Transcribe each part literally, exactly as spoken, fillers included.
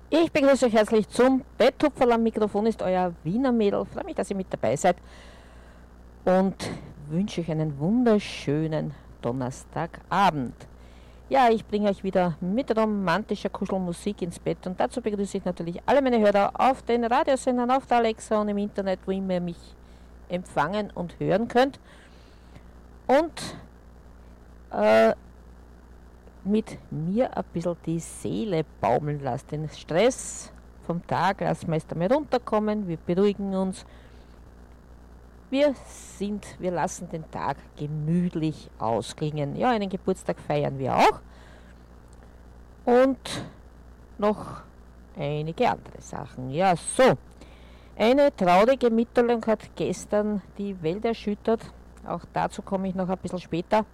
Ich begrüße euch herzlich zum Betthupferl. Am Mikrofon ist euer Wiener Mädel. Freue mich, dass ihr mit dabei seid und wünsche euch einen wunderschönen Donnerstagabend. Ja, ich bringe euch wieder mit romantischer Kuschelmusik ins Bett und dazu begrüße ich natürlich alle meine Hörer auf den Radiosendern, auf der Alexa und im Internet, wo immer ihr mich empfangen und hören könnt. Und äh, mit mir ein bisschen die Seele baumeln lasst. Den Stress vom Tag lassen wir erst einmal runterkommen, wir beruhigen uns. Wir sind, wir lassen den Tag gemütlich ausklingen. Ja, einen Geburtstag feiern wir auch. Und noch einige andere Sachen. Ja, so. Eine traurige Mitteilung hat gestern die Welt erschüttert. Auch dazu komme ich noch ein bisschen später.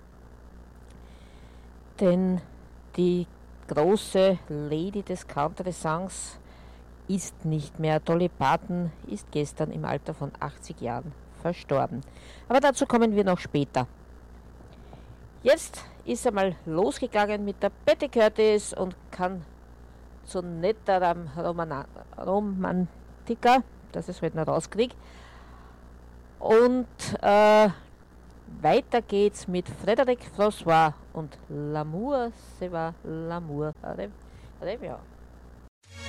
Denn die große Lady des Country-Songs ist nicht mehr. Dolly Parton ist gestern im Alter von achtzig Jahren verstorben. Aber dazu kommen wir noch später. Jetzt ist er mal losgegangen mit der Betty Curtis und kann so netter Roman Romantiker, dass ich es heute noch rauskriege. Und äh, weiter geht's mit Frédéric François und L'amour, c'est va l'amour. Ja.